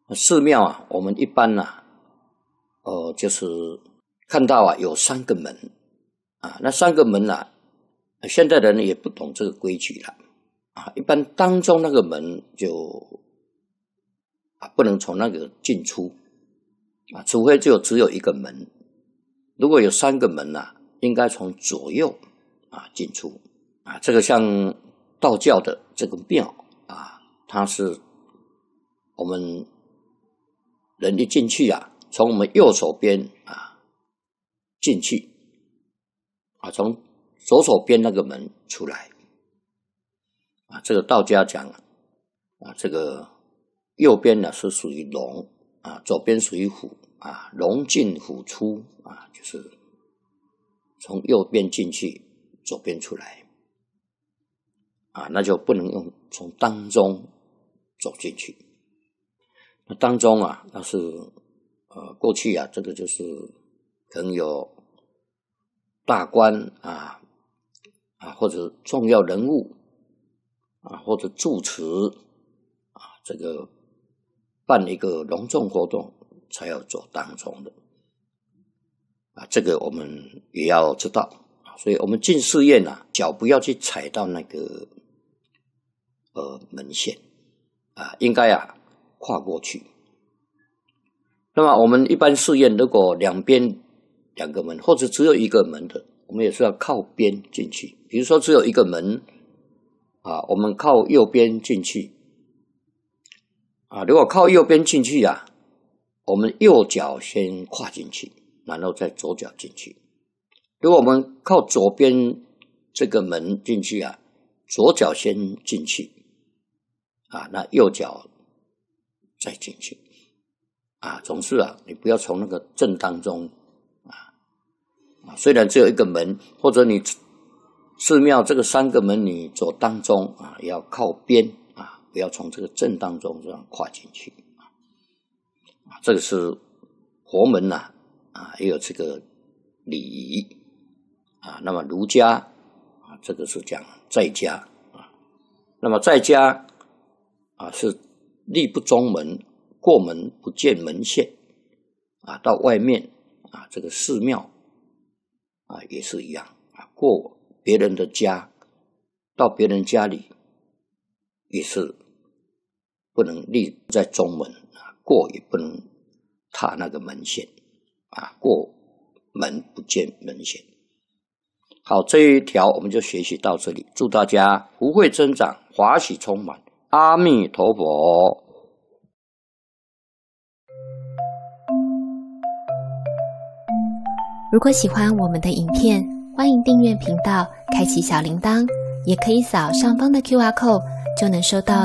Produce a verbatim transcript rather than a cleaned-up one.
寺庙啊，我们一般啊，呃，就是看到啊有三个门啊，那三个门啊，现在人也不懂这个规矩了啊。一般当中那个门就啊不能从那个进出啊，除非就只有一个门。如果有三个门啊，应该从左右啊进出啊。这个像道教的这个庙啊，它是我们人一进去啊，从我们右手边啊进去啊，从左手边那个门出来啊。这个道家讲啊，这个右边呢是属于龙啊，左边属于虎啊，龙进虎出啊，就是从右边进去，左边出来啊，那就不能用从当中走进去。那当中啊，那是呃过去啊，这个就是可能有大官啊啊，或者重要人物啊，或者住持啊，这个办一个隆重活动才要走当中的啊，这个我们也要知道啊。所以我们进寺院啊，脚不要去踩到那个呃门线啊，应该啊跨过去。那么我们一般寺院如果两边两个门，或者只有一个门的，我们也是要靠边进去。比如说只有一个门啊，我们靠右边进去啊。如果靠右边进去啊，我们右脚先跨进去，然后再左脚进去。如果我们靠左边这个门进去啊，左脚先进去啊，那右脚再进去啊。总是啊，你不要从那个正当中啊啊，虽然只有一个门，或者你寺庙这个三个门你走当中啊，也要靠边啊，不要从这个正当中这样跨进去啊。这个是佛门呐啊，也有这个礼仪啊。那么儒家啊，这个是讲在家啊。那么在家啊，是立不中门，过门不见门线啊。到外面啊，这个寺庙啊也是一样啊，过别人的家，到别人家里也是不能立在中门啊，过也不能踏那个门线啊，过门不见门线。好，这一条我们就学习到这里，祝大家福慧增长，华喜充满，阿弥陀佛。 如果喜欢我们的影片，欢迎订阅频道，开启小铃铛，也可以扫上方的 Q R code， 就能收到